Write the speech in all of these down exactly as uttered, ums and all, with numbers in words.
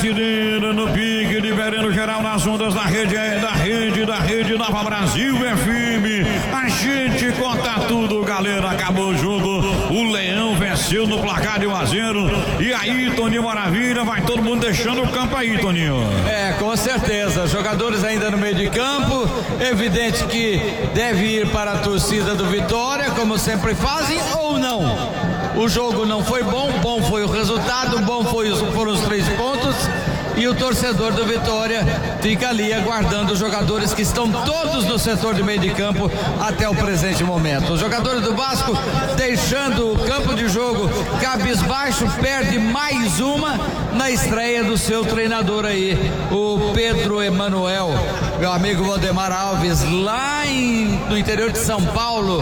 Brasileira no pique, liberando geral nas ondas da rede, da rede, da rede Nova Brasil F M. A gente conta tudo, galera. Acabou o jogo, o Leão venceu no placar de um a zero. E aí, Toninho Maravilha, vai todo mundo deixando o campo aí, Toninho. É, com certeza. Jogadores ainda no meio de campo. Evidente que deve ir para a torcida do Vitória, como sempre fazem, ou não. O jogo não foi bom, bom foi o resultado, bom foi os, foram os três pontos. E o torcedor do Vitória fica ali aguardando os jogadores que estão todos no setor de meio de campo até o presente momento. Os jogadores do Vasco deixando o campo de jogo cabisbaixo, perde mais uma na estreia do seu treinador aí, o Pedro Emanuel. Meu amigo Valdemar Alves, lá em, no interior de São Paulo,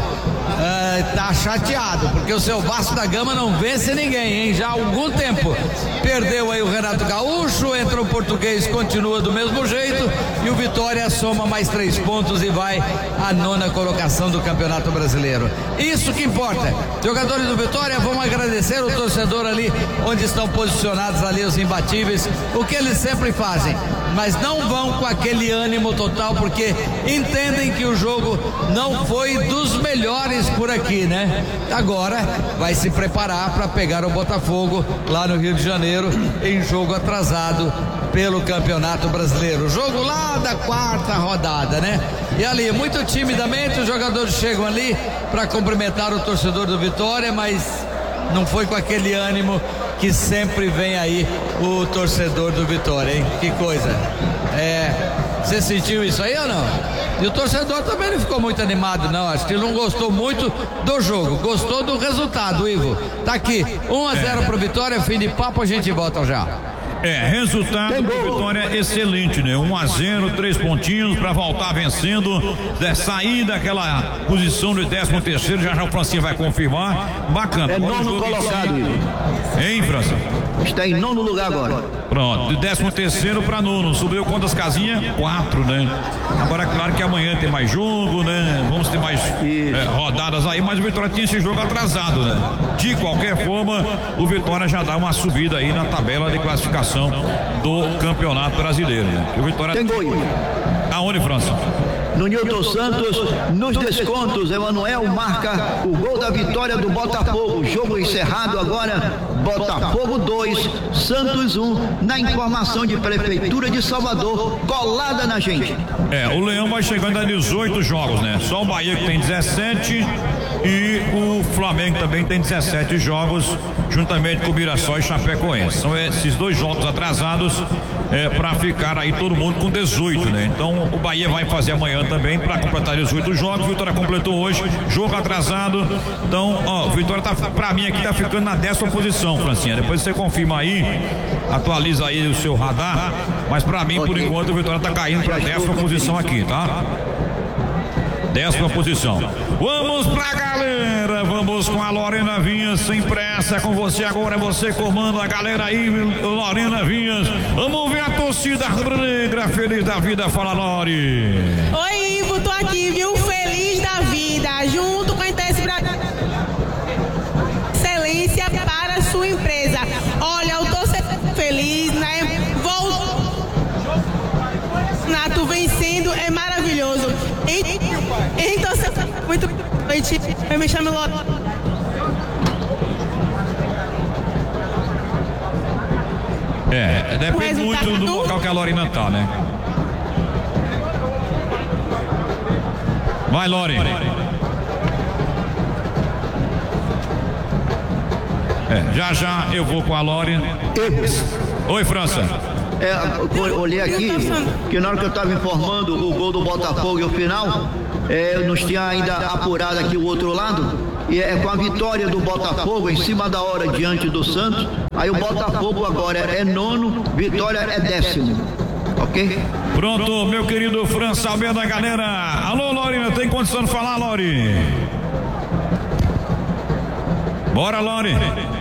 uh, tá chateado, porque o seu Vasco da Gama não vence ninguém, hein? Já há algum tempo. Perdeu aí o Renato Gaúcho, entra o Português, continua do mesmo jeito, e o Vitória soma mais três pontos e vai à nona colocação do Campeonato Brasileiro. Isso que importa. Jogadores do Vitória vão agradecer o torcedor ali, onde estão posicionados ali os imbatíveis, o que eles sempre fazem, mas não vão com aquele ânimo total, porque entendem que o jogo não foi dos melhores por aqui, né? Agora vai se preparar para pegar o Botafogo lá no Rio de Janeiro, em jogo atrasado pelo Campeonato Brasileiro. Jogo lá da quarta rodada, né? E ali, muito timidamente, os jogadores chegam ali para cumprimentar o torcedor do Vitória, mas não foi com aquele ânimo que sempre vem aí o torcedor do Vitória, hein? Que coisa. É, você sentiu isso aí ou não? E o torcedor também não ficou muito animado, não. Acho que ele não gostou muito do jogo, gostou do resultado, Ivo. Tá aqui, um a zero pro Vitória, fim de papo, a gente volta já. É, resultado do Vitória excelente, né? um a zero, três pontinhos para voltar vencendo, né? Sair daquela posição de décimo terceiro, já já o Francinha vai confirmar. Bacana. É nono colocado, Ivo. Hein, França? Está em nono lugar agora. Pronto, de décimo terceiro para nono, subiu quantas casinhas? Quatro, né? Agora, claro que amanhã tem mais jogo, né? Vamos ter mais é, rodadas aí, mas o Vitória tinha esse jogo atrasado, né? De qualquer forma, o Vitória já dá uma subida aí na tabela de classificação do Campeonato Brasileiro, né? O Vitória tem gol. Aonde, França? No Newton Santos, nos descontos, Emanuel marca o gol da vitória do Botafogo. Jogo encerrado agora, Botafogo dois, Santos um, na informação de Prefeitura de Salvador, colada na gente. É, o Leão vai chegando a dezoito jogos, né? Só o Bahia que tem dezessete e o Flamengo também tem dezessete jogos, juntamente com o Mirassol e Chapecoense. São esses dois jogos atrasados é, para ficar aí todo mundo com dezoito, né? Então o Bahia vai fazer amanhã também para completar dezoito jogos. Vitória completou hoje, jogo atrasado. Então, ó, Vitória tá, pra mim aqui tá ficando na décima posição, Francinha. Depois você confirma aí, atualiza aí o seu radar. Mas pra mim, por enquanto, o Vitória tá caindo pra décima posição aqui, tá? Décima posição. Vamos pra galera, vamos com a Lorena Vinhas, sem pressa, com você agora, você comanda a galera aí, Lorena Vinhas. Vamos ver a torcida rubro-negra, feliz da vida, fala Lori. Oi, Ivo, tô aqui, viu? Feliz da vida, junto com a Intesse Brasil. Excelência para a sua empresa. Olha, eu tô feliz, né? Vou... Nato vencendo é maravilhoso. E, então, muito noite. Eu me chamo Ló. É, depende muito do local que a Lorena tá, né? Vai, Lori. É, já já eu vou com a Lori. Oi, França. É, eu olhei aqui que na hora que eu estava informando o gol do Botafogo e o final, é, eu não tinha ainda apurado aqui o outro lado, e é com a vitória do Botafogo em cima da hora diante do Santos. Aí o Botafogo agora é nono, Vitória é décimo. Ok? Pronto, meu querido França Almeida, galera. Alô, Lorena, tem condição de falar, Lori? Bora, Lori.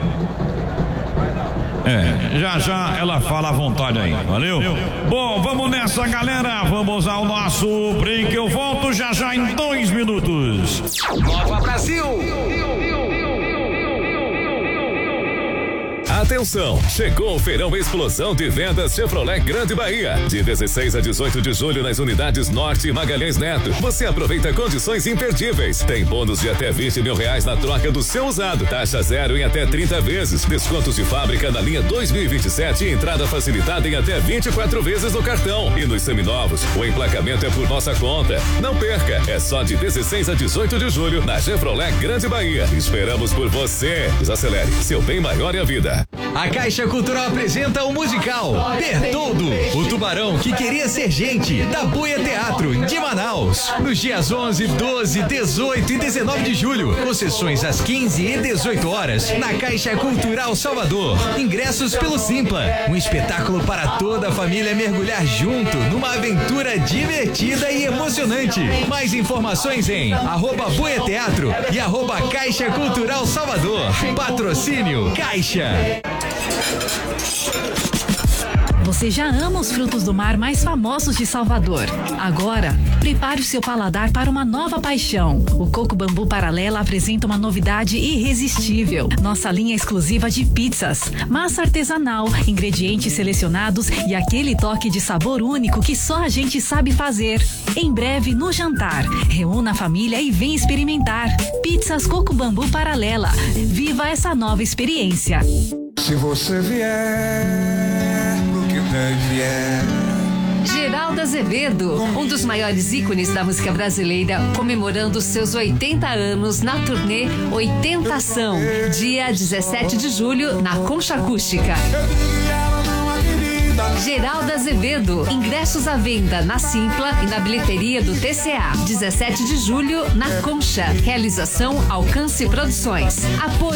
É, já já ela fala à vontade aí, valeu? Bom, vamos nessa, galera, vamos ao nosso break, eu volto já já em dois minutos. Nova Brasil! Atenção, chegou o Feirão Explosão de Vendas Chevrolet Grande Bahia. De dezesseis a dezoito de julho nas unidades Norte e Magalhães Neto. Você aproveita condições imperdíveis. Tem bônus de até vinte mil reais na troca do seu usado. Taxa zero em até trinta vezes. Descontos de fábrica na linha dois mil e vinte e sete e entrada facilitada em até vinte e quatro vezes no cartão. E nos seminovos, o emplacamento é por nossa conta. Não perca, é só de dezesseis a dezoito de julho na Chevrolet Grande Bahia. Esperamos por você. Desacelere, seu bem maior é a vida. A Caixa Cultural apresenta o musical Bertoldo, o tubarão que queria ser gente, da Buia Teatro, de Manaus. Nos dias onze, doze, dezoito e dezenove de julho, com sessões às quinze e dezoito horas, na Caixa Cultural Salvador. Ingressos pelo Simpla, um espetáculo para toda a família mergulhar junto numa aventura divertida e emocionante. Mais informações em arroba Buia Teatro e arroba Caixa Cultural Salvador. Patrocínio Caixa. Você já ama os frutos do mar mais famosos de Salvador. Agora, prepare o seu paladar para uma nova paixão. O Coco Bambu Paralela apresenta uma novidade irresistível. Nossa linha exclusiva de pizzas, massa artesanal, ingredientes selecionados e aquele toque de sabor único que só a gente sabe fazer. Em breve no jantar. Reúna a família e vem experimentar. Pizzas Coco Bambu Paralela. Viva essa nova experiência. Se você vier, o que deve é. Geraldo Azevedo, um dos maiores ícones da música brasileira, comemorando seus oitenta anos na turnê oitentação, dia dezessete de julho, na Concha Acústica. Geraldo Azevedo, ingressos à venda na Simpla e na bilheteria do T C A. dezessete de julho, na Concha. Realização Alcance Produções. Apoio